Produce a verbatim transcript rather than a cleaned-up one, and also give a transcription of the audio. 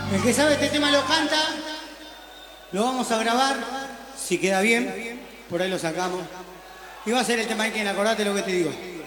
El que sabe este tema lo canta, lo vamos a grabar, si queda bien, por ahí lo sacamos. Y va a ser el tema que acordate lo que te digo.